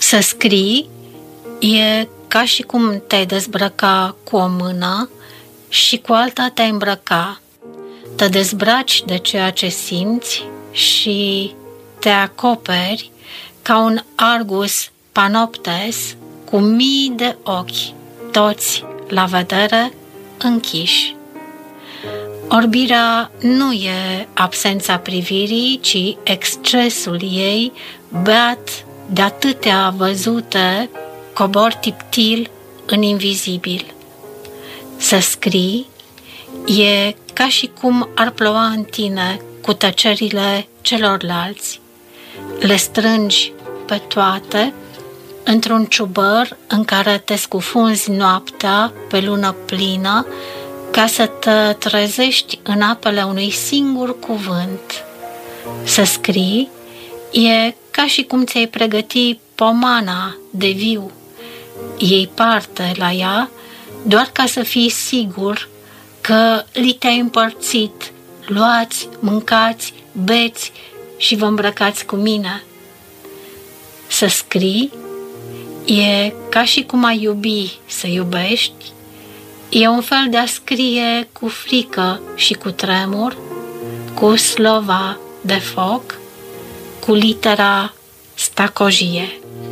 Să scrii e ca și cum te-ai dezbrăca cu o mână și cu alta te-ai îmbrăca. Te dezbraci de ceea ce simți și te acoperi ca un Argus Panoptes cu mii de ochi, toți la vedere, închiși. Orbirea nu e absența privirii, ci excesul ei, beat de atâtea văzute, cobor tiptil în invizibil. Să scrii e ca și cum ar ploua în tine cu tăcerile celorlalți. Le strângi pe toate într-un ciubăr în care te scufunzi noaptea pe lună plină ca să te trezești în apele unui singur cuvânt. Să scrii e ca și cum ți-ai pregăti pomana de viu. Iei parte la ea doar ca să fii sigur că li te-ai împărțit, luați, mâncați, beți și vă îmbrăcați cu mine. Să scrii e ca și cum ai iubi să iubești, e un fel de a scrie cu frică și cu tremur, cu slova de foc, cu litera stacojie.